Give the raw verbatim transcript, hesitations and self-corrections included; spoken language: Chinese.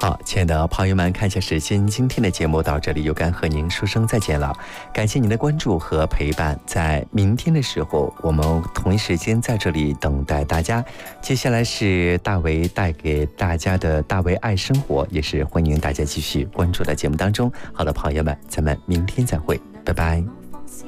好，亲爱的朋友们，看一下时间，今天的节目到这里又该和您说声再见了。感谢您的关注和陪伴，在明天的时候，我们同一时间在这里等待大家。接下来是大为带给大家的大为爱生活，也是欢迎大家继续关注的节目当中。好的，朋友们，咱们明天再会，拜拜。